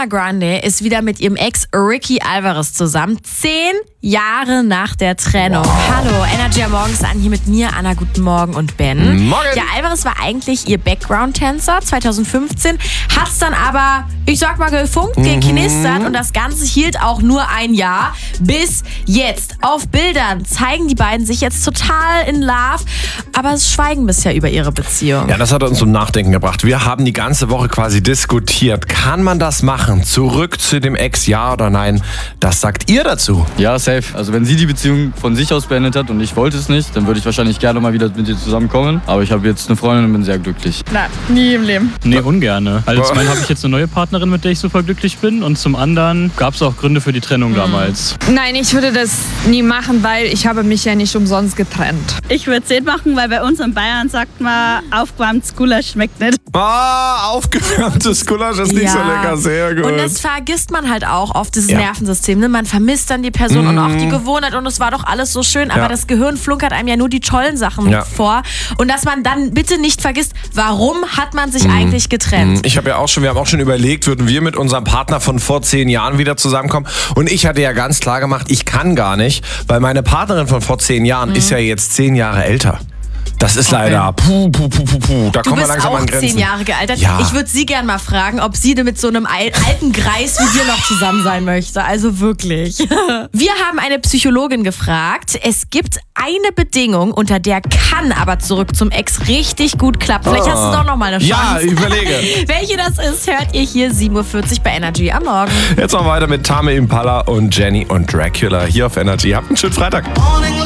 Ariana Grande ist wieder mit ihrem Ex Ricky Alvarez zusammen. 10 Jahre nach der Trennung. Wow. Hallo, Energy am Morgen ist an hier mit mir, Anna, guten Morgen und Ben. Morgen. Ja, Alvarez war eigentlich ihr Background-Tänzer 2015, hat's dann aber, ich sag mal, gefunkt, geknistert und das Ganze hielt auch nur ein Jahr bis jetzt. Auf Bildern zeigen die beiden sich jetzt total in Love, aber es schweigen bisher über ihre Beziehung. Ja, das hat uns zum Nachdenken gebracht. Wir haben die ganze Woche quasi diskutiert. Kann man das machen? Zurück zu dem Ex, ja oder nein? Das sagt ihr dazu. Ja, safe. Also wenn sie die Beziehung von sich aus beendet hat und ich wollte es nicht, dann würde ich wahrscheinlich gerne mal wieder mit ihr zusammenkommen. Aber ich habe jetzt eine Freundin und bin sehr glücklich. Nein, nie im Leben. Nee, ungerne. Also zum einen habe ich jetzt eine neue Partnerin, mit der ich super glücklich bin. Und zum anderen gab es auch Gründe für die Trennung damals. Nein, ich würde das nie machen, weil ich habe mich ja nicht umsonst getrennt. Ich würde es nicht machen, weil bei uns in Bayern sagt man, aufgewärmtes Gulasch schmeckt nicht. Aufgewärmtes Gulasch ist nicht so lecker. Sehr gut. Und das vergisst man halt auch oft, dieses Nervensystem. Ne? Man vermisst dann die Person und auch die Gewohnheit und es war doch alles so schön, aber das Gehirn flunkert einem ja nur die tollen Sachen vor. Und dass man dann bitte nicht vergisst, warum hat man sich eigentlich getrennt? Wir haben auch schon überlegt, würden wir mit unserem Partner von vor 10 Jahren wieder zusammenkommen? Und ich hatte ja ganz klar gemacht, ich kann gar nicht, weil meine Partnerin von vor 10 Jahren ist ja jetzt 10 Jahre älter. Das ist leider Da kommen wir langsam an Grenzen. Du bist auch 10 Jahre gealtert. Ja. Ich würde sie gerne mal fragen, ob sie mit so einem alten Greis wie dir noch zusammen sein möchte. Also wirklich. Wir haben eine Psychologin gefragt. Es gibt eine Bedingung, unter der kann aber zurück zum Ex richtig gut klappen. Vielleicht hast du doch noch mal eine Chance. Ja, ich überlege. Welche das ist, hört ihr hier 7.40 Uhr bei Energy am Morgen. Jetzt noch weiter mit Tame Impala und Jenny und Dracula hier auf Energy. Habt einen schönen Freitag.